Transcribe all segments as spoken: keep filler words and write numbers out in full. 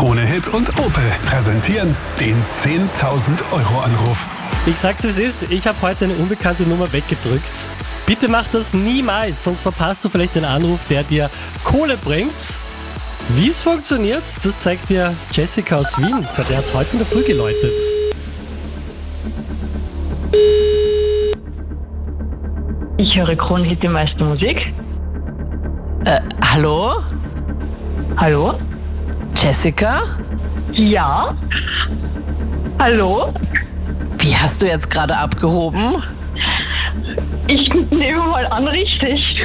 Krone Hit und Opel präsentieren den zehntausend Euro Anruf. Ich sag's wie es ist, ich habe heute eine unbekannte Nummer weggedrückt. Bitte mach das niemals, sonst verpasst du vielleicht den Anruf, der dir Kohle bringt. Wie es funktioniert, das zeigt dir Jessica aus Wien. Für der hat's heute in der Früh geläutet. Ich höre Krone Hit, die meiste Musik. Äh, hallo? Hallo? Jessica? Ja? Hallo? Wie hast du jetzt gerade abgehoben? Ich nehme mal an, richtig.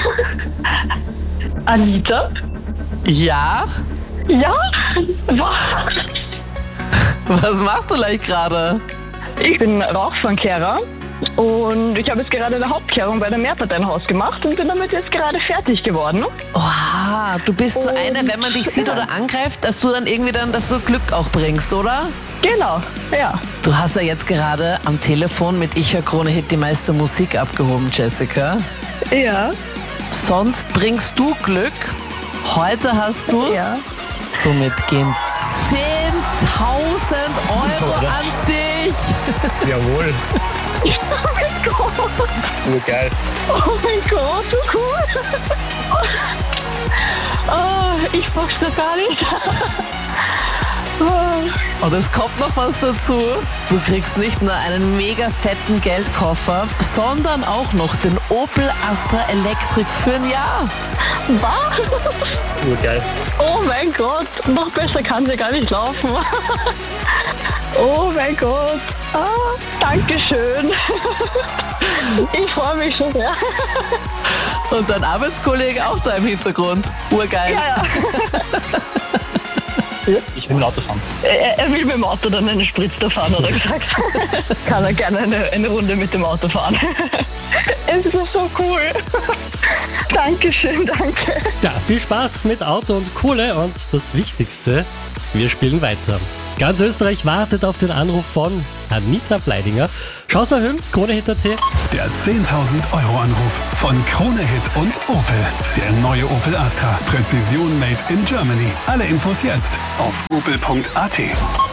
Anita? Ja? Ja? Was? Was machst du gleich gerade? Ich bin Rauchfangkehrer und ich habe jetzt gerade eine Hauptkehrung bei der Mehrparteienhaus gemacht und bin damit jetzt gerade fertig geworden. Oha, du bist so Und- eine, wenn man dich sieht oder angreift, dass du dann irgendwie dann, dass du Glück auch bringst, oder? Genau, ja. Du hast ja jetzt gerade am Telefon mit Ich höre Krone Hit die meiste Musik abgehoben, Jessica. Ja. Sonst bringst du Glück. Heute hast du's. Ja. Somit gehen zehntausend Euro an dich. Jawohl. Oh mein Gott. Nur geil. Oh mein Gott, so cool. Oh, ich pack's doch gar nicht. Oh. Und es kommt noch was dazu. Du kriegst nicht nur einen mega fetten Geldkoffer, sondern auch noch den Opel Astra Electric für ein Jahr. Was? Nur geil. Oh mein Gott, noch besser kann sie gar nicht laufen. Oh mein Gott. Ah, Dankeschön. Ich freue mich schon sehr. Und dein Arbeitskollege auch da im Hintergrund. Urgeil. Ja, ja. Ich will mit dem Auto fahren. Er, er will mit dem Auto dann eine Spritze fahren, hat er gesagt. Kann er gerne eine, eine Runde mit dem Auto fahren. Es ist so cool. Dankeschön, danke. Ja, viel Spaß mit Auto und Kohle und das Wichtigste, wir spielen weiter. Ganz Österreich wartet auf den Anruf von Anita Bleidinger. Schau's nach hin, Krone Hit Punkt at. Der zehntausend Euro Anruf von Krone Hit und Opel. Der neue Opel Astra. Präzision made in Germany. Alle Infos jetzt auf opel punkt at.